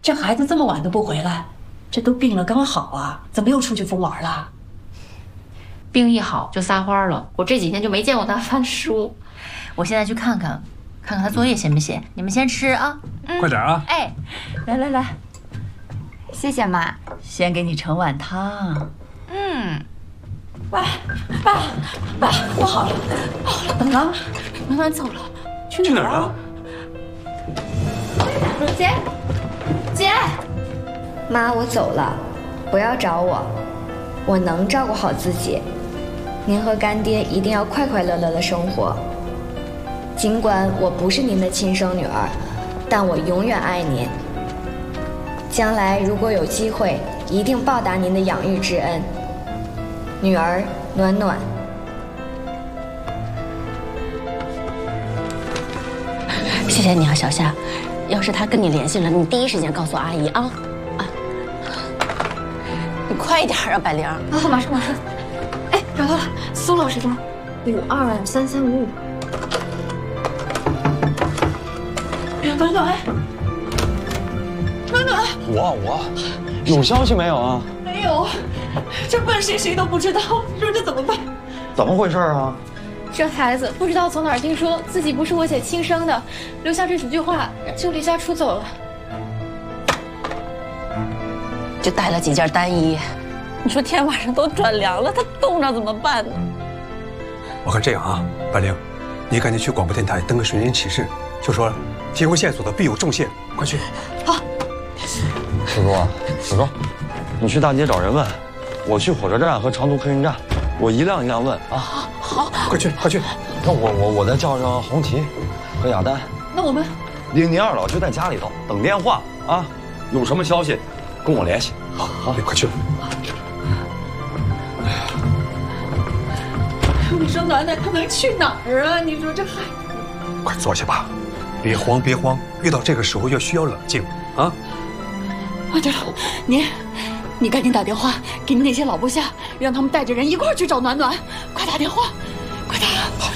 这孩子这么晚都不回来，这都病了刚好啊，怎么又出去疯玩了？ 病一好就撒欢了，我这几天就没见过他翻书。 我现在去看看他作业写没写。你们先吃啊， 快点啊！ 哎，来， 谢谢妈。 先给你盛碗汤。 爸，不好了，等等，暖暖走了，去哪儿了？ 姐，妈，我走了，不要找我，我能照顾好自己。您和干爹一定要快快乐乐的生活。尽管我不是您的亲生女儿，但我永远爱您。将来如果有机会，一定报答您的养育之恩。女儿暖暖。 谢谢你啊，小夏。要是他跟你联系了，你第一时间告诉阿姨啊。你快一点啊，百灵。 马上。哎，找到了，苏老师的523355。 暖暖， 我有消息没有啊？ 没有，这问谁都不知道，你说这怎么办？ 怎么回事啊？ 这孩子不知道从哪儿听说自己不是我姐亲生的，留下这几句话就离家出走了。 就带了几件单衣，你说天晚上都转凉了，他冻着怎么办呢？ 我看这样啊，百灵，你赶紧去广播电台登个寻人启事，就说提供线索的必有重谢，快去。 好。 小周，你去大街找人问，我去火车站和长途客运站，我一辆一辆问啊。 好，快去。 那我再叫上红旗和雅丹。 那我们玲妮二老就在家里头等电话啊，有什么消息跟我联系。 好，快去。 你说暖暖他能去哪儿啊？你说这孩子， 快坐下吧，别慌，遇到这个时候要需要冷静啊。 对了，你赶紧打电话给你那些老部下，让他们带着人一块儿去找暖暖，快打电话，快打！ 好。